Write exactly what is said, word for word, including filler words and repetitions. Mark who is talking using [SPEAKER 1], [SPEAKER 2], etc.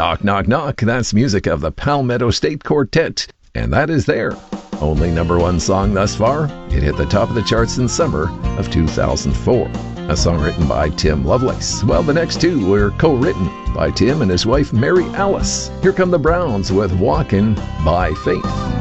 [SPEAKER 1] Knock, Knock, Knock. That's music of the Palmetto State Quartet. And that is their only number one song thus far. It hit the top of the charts in summer of two thousand four. A song written by Tim Lovelace. Well, the next two were co-written by Tim and his wife, Mary Alice. Here come the Browns with Walkin' by Faith.